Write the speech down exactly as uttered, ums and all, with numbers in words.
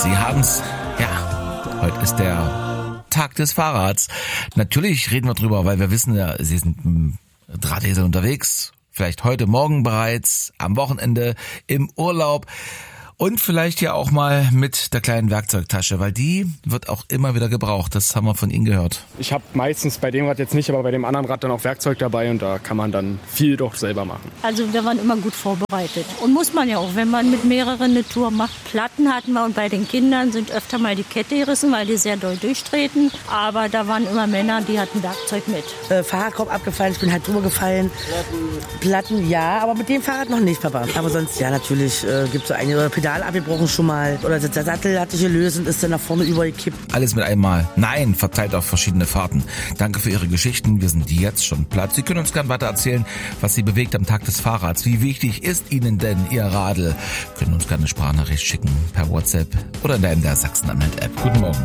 Sie haben's. Ja, heute ist der Tag des Fahrrads. Natürlich reden wir drüber, weil wir wissen ja, Sie sind im Drahtesel unterwegs. Vielleicht heute Morgen bereits, am Wochenende, im Urlaub. Und vielleicht ja auch mal mit der kleinen Werkzeugtasche, weil die wird auch immer wieder gebraucht. Das haben wir von Ihnen gehört. Ich habe meistens bei dem Rad jetzt nicht, aber bei dem anderen Rad dann auch Werkzeug dabei und da kann man dann viel doch selber machen. Also wir waren immer gut vorbereitet. Und muss man ja auch, wenn man mit mehreren eine Tour macht. Platten hatten wir und bei den Kindern sind öfter mal die Kette gerissen, weil die sehr doll durchtreten. Aber da waren immer Männer, die hatten Werkzeug mit. Äh, Fahrradkorb abgefallen, ich bin halt drüber gefallen. Platten. Platten, ja, aber mit dem Fahrrad noch nicht, Papa. Aber sonst, ja, natürlich äh, gibt es so einige Pedale abgebrochen schon mal. Oder der Sattel hat sich gelöst und ist dann nach vorne übergekippt. Alles mit einmal. Nein, verteilt auf verschiedene Fahrten. Danke für Ihre Geschichten. Wir sind jetzt schon platt. Sie können uns gerne weiter erzählen, was Sie bewegt am Tag des Fahrrads. Wie wichtig ist Ihnen denn Ihr Radl? Können uns gerne eine Sprachnachricht schicken per WhatsApp oder in der M D R Sachsen-Anhalt-App. Guten Morgen.